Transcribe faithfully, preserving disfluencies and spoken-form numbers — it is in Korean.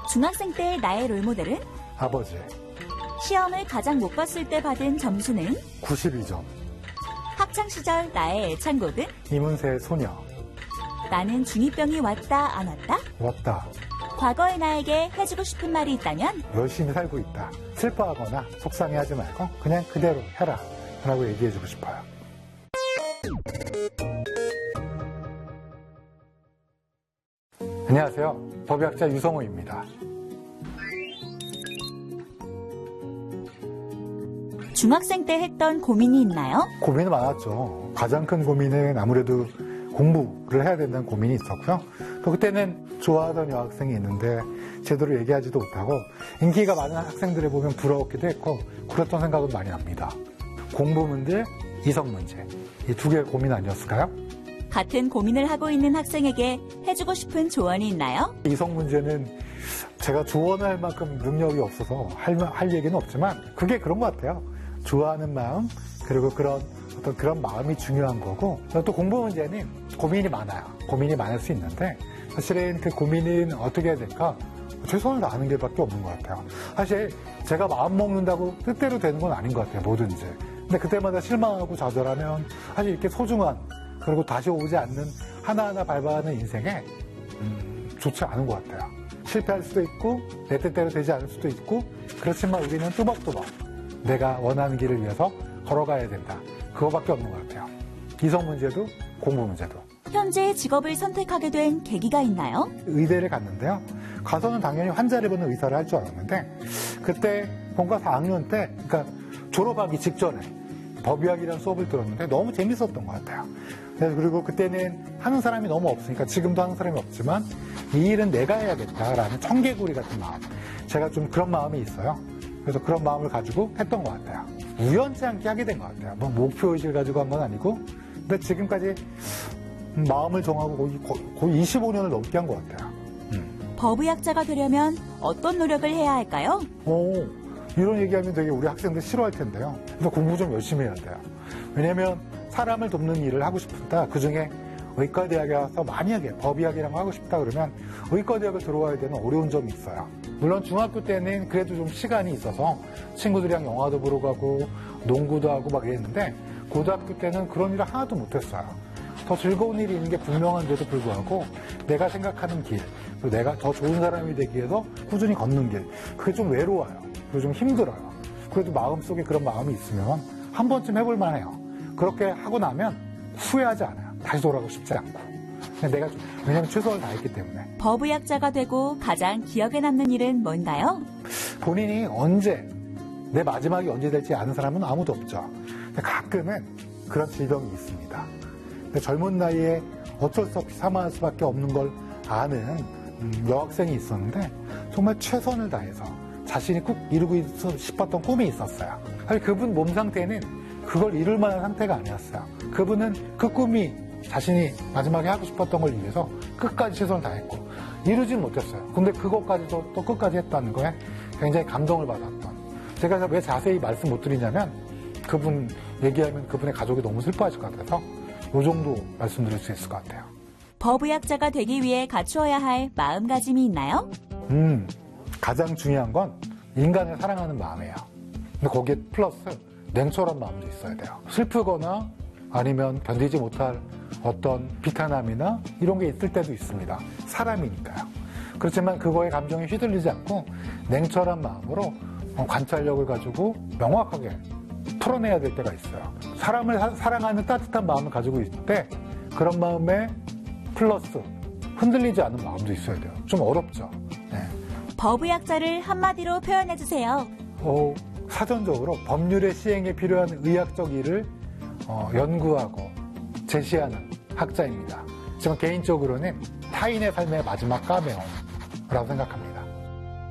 중학생 때 나의 롤모델은? 아버지. 시험을 가장 못 봤을 때 받은 점수는? 구십이 점. 학창시절 나의 애창곡은? 이문세의 소녀. 나는 중이병이 왔다 안 왔다? 왔다. 과거의 나에게 해주고 싶은 말이 있다면? 열심히 살고 있다. 슬퍼하거나 속상해하지 말고 그냥 그대로 해라 라고 얘기해주고 싶어요. 안녕하세요. 법의학자 유성호입니다. 중학생 때 했던 고민이 있나요? 고민은 많았죠. 가장 큰 고민은 아무래도 공부를 해야 된다는 고민이 있었고요. 또 그때는 좋아하던 여학생이 있는데 제대로 얘기하지도 못하고 인기가 많은 학생들을 보면 부러웠기도 했고 그랬던 생각은 많이 납니다. 공부 문제, 이성 문제 이 두 개의 고민 아니었을까요? 같은 고민을 하고 있는 학생에게 해주고 싶은 조언이 있나요? 이성 문제는 제가 조언할 만큼 능력이 없어서 할, 할 얘기는 없지만 그게 그런 것 같아요. 좋아하는 마음 그리고 그런 어떤 그런 마음이 중요한 거고 또 공부 문제는 고민이 많아요. 고민이 많을 수 있는데 사실은 그 고민은 어떻게 해야 될까? 최선을 다하는 길밖에 없는 것 같아요. 사실 제가 마음 먹는다고 뜻대로 되는 건 아닌 것 같아요. 뭐든지. 근데 그때마다 실망하고 좌절하면 사실 이렇게 소중한 그리고 다시 오지 않는 하나하나 밟아가는 인생에 음, 좋지 않은 것 같아요. 실패할 수도 있고 내 뜻대로 되지 않을 수도 있고 그렇지만 우리는 뚜벅뚜벅 내가 원하는 길을 위해서 걸어가야 된다. 그거밖에 없는 것 같아요. 이성 문제도 공부 문제도. 현재 직업을 선택하게 된 계기가 있나요? 의대를 갔는데요. 가서는 당연히 환자를 보는 의사를 할 줄 알았는데 그때 본과 사 학년 때 그러니까 졸업하기 직전에 법의학이라는 수업을 들었는데 너무 재밌었던 것 같아요. 그래서 그리고 그때는 하는 사람이 너무 없으니까 지금도 하는 사람이 없지만 이 일은 내가 해야겠다라는 청개구리 같은 마음. 제가 좀 그런 마음이 있어요. 그래서 그런 마음을 가지고 했던 것 같아요. 우연치 않게 하게 된 것 같아요. 뭐 목표의식을 가지고 한 건 아니고 근데 지금까지 마음을 정하고 거의, 거의 이십오 년을 넘게 한 것 같아요. 음. 법의학자가 되려면 어떤 노력을 해야 할까요? 오, 이런 얘기하면 되게 우리 학생들 싫어할 텐데요. 그래서 공부 좀 열심히 해야 돼요. 왜냐면 사람을 돕는 일을 하고 싶다. 그중에 의과대학에 와서 만약에 법의학이랑 하고 싶다 그러면 의과대학을 들어와야 되는 어려운 점이 있어요. 물론 중학교 때는 그래도 좀 시간이 있어서 친구들이랑 영화도 보러 가고 농구도 하고 막 이랬는데 고등학교 때는 그런 일을 하나도 못했어요. 더 즐거운 일이 있는 게 분명한데도 불구하고 내가 생각하는 길, 그리고 내가 더 좋은 사람이 되기 위해서 꾸준히 걷는 길, 그게 좀 외로워요. 그리고 좀 힘들어요. 그래도 마음속에 그런 마음이 있으면 한 번쯤 해볼 만해요. 그렇게 하고 나면 후회하지 않아요. 다시 돌아가고 싶지 않고. 내가 좀, 왜냐면 최선을 다했기 때문에. 법의학자가 되고 가장 기억에 남는 일은 뭔가요? 본인이 언제, 내 마지막이 언제 될지 아는 사람은 아무도 없죠. 근데 가끔은 그런 질병이 있습니다. 근데 젊은 나이에 어쩔 수 없이 사망할 수밖에 없는 걸 아는 음, 여학생이 있었는데 정말 최선을 다해서 자신이 꼭 이루고 싶었던 꿈이 있었어요. 사실 그분 몸 상태는 그걸 이룰 만한 상태가 아니었어요. 그분은 그 꿈이 자신이 마지막에 하고 싶었던 걸 위해서 끝까지 최선을 다했고 이루진 못했어요. 근데 그것까지도 또 끝까지 했다는 거에 굉장히 감동을 받았던. 제가 왜 자세히 말씀 못 드리냐면 그분 얘기하면 그분의 가족이 너무 슬퍼하실 것 같아서 이 정도 말씀드릴 수 있을 것 같아요. 법의학자가 되기 위해 갖추어야 할 마음가짐이 있나요? 음, 가장 중요한 건 인간을 사랑하는 마음이에요. 근데 거기에 플러스 냉철한 마음도 있어야 돼요. 슬프거나 아니면 견디지 못할 어떤 비탄함이나 이런 게 있을 때도 있습니다. 사람이니까요. 그렇지만 그거에 감정에 휘둘리지 않고 냉철한 마음으로 관찰력을 가지고 명확하게 풀어내야 될 때가 있어요. 사람을 사, 사랑하는 따뜻한 마음을 가지고 있을 때 그런 마음에 플러스 흔들리지 않은 마음도 있어야 돼요. 좀 어렵죠. 네. 법의학자를 한마디로 표현해주세요. 어, 사전적으로 법률의 시행에 필요한 의학적 일을 어, 연구하고 제시하는 학자입니다. 하지만 개인적으로는 타인의 삶의 마지막 까메오라고 생각합니다.